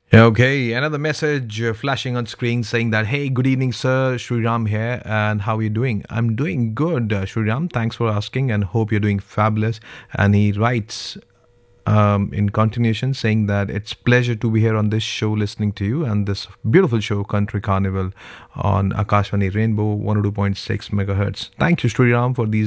Okay, another message flashing on screen saying that, hey, good evening, sir. Sriram here, and how are you doing? I'm doing good, Sriram. Thanks for asking, and hope you're doing fabulous. And he writes in continuation saying that it's pleasure to be here on this show listening to you and this beautiful show, Country Carnival, on Akashvani Rainbow 102.6 megahertz. Thank you, Sriram, for these